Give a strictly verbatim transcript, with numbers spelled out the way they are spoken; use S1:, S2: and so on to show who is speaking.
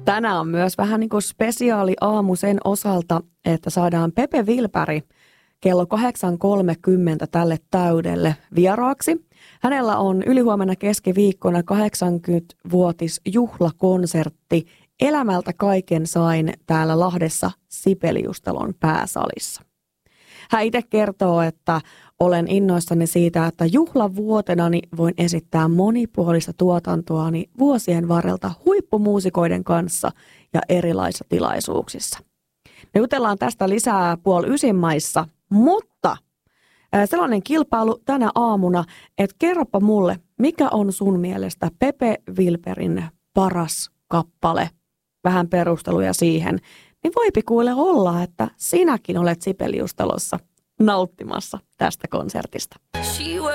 S1: Tänään on myös vähän niin kuin spesiaali aamu sen osalta, että saadaan Pepe Wilberg kello kahdeksan kolmekymmentä tälle täydelle vieraaksi. Hänellä on ylihuomenna keskiviikkona kahdeksankymmenvuotisjuhlakonsertti Elämältä kaiken sain täällä Lahdessa Sibeliustalon pääsalissa. Hän itse kertoo, että olen innoissani siitä, että juhlavuotenani voin esittää monipuolista tuotantoani vuosien varrelta huippumuusikoiden kanssa ja erilaisissa tilaisuuksissa. Me jutellaan tästä lisää puoli ysin maissa, mutta sellainen kilpailu tänä aamuna, että kerropa mulle, mikä on sun mielestä Pepe Wilbergin paras kappale? Vähän perusteluja siihen. Niin voipi kuule olla, että sinäkin olet Sibeliustalossa nauttimassa tästä konsertista.